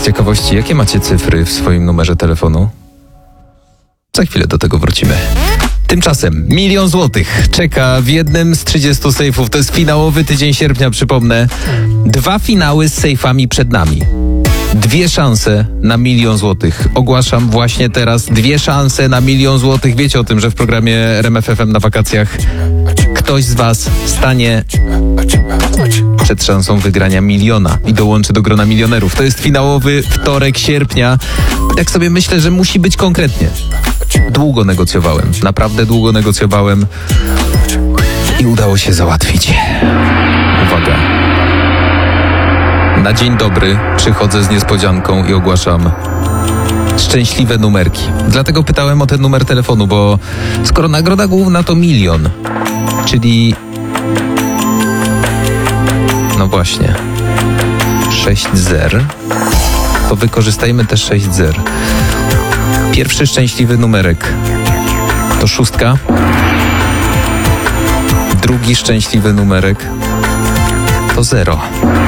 ciekawości, jakie macie cyfry w swoim numerze telefonu? Za chwilę do tego wrócimy. Tymczasem 1 000 000 złotych czeka w jednym z 30 sejfów. To jest finałowy tydzień sierpnia, przypomnę. 2 finały z sejfami przed nami. 2 szanse na 1 000 000 złotych. Ogłaszam właśnie teraz 2 szanse na 1 000 000 złotych. Wiecie o tym, że w programie RMF FM na wakacjach ktoś z was stanie przed szansą wygrania 1 000 000 i dołączy do grona milionerów. To jest finałowy wtorek sierpnia. Tak sobie myślę, że musi być konkretnie. Długo negocjowałem, naprawdę długo negocjowałem i udało się załatwić. Uwaga. Na dzień dobry przychodzę z niespodzianką i ogłaszam szczęśliwe numerki. Dlatego pytałem o ten numer telefonu, bo skoro nagroda główna to 1 000 000, czyli no właśnie 6 zer, to wykorzystajmy te 6 zer. Pierwszy szczęśliwy numerek to 6. Drugi szczęśliwy numerek to 0.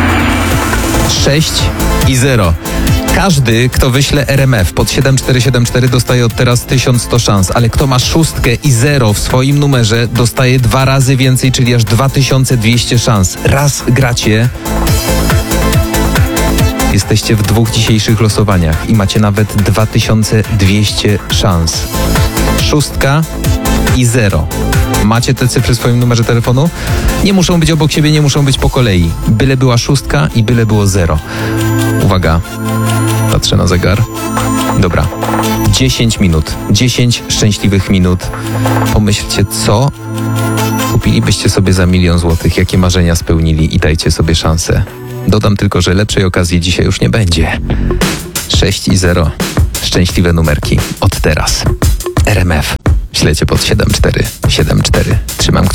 6 i 0. Każdy, kto wyśle RMF pod 7474 dostaje od teraz 1100 szans, ale kto ma 6 i 0 w swoim numerze dostaje 2 razy więcej, czyli aż 2200 szans. Raz gracie, jesteście w 2 dzisiejszych losowaniach i macie nawet 2200 szans. 6 i 0. Macie te cyfry w swoim numerze telefonu? Nie muszą być obok siebie, nie muszą być po kolei. Byle była 6 i byle było 0. Uwaga, patrzę na zegar. Dobra, 10 minut. 10 szczęśliwych minut. Pomyślcie, co kupilibyście sobie za 1 000 000 złotych, jakie marzenia spełnili i dajcie sobie szansę. Dodam tylko, że lepszej okazji dzisiaj już nie będzie. 6 i 0. Szczęśliwe numerki. Od teraz. RMF. Ślecie pod 7474. Trzymam kciuki.